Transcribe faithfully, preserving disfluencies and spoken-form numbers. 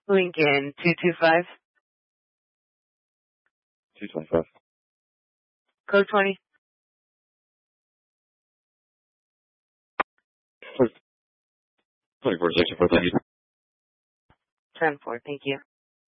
Lincoln two two five. two twenty-five. Code twenty. twenty-four, section four, thank you. ten four, thank you.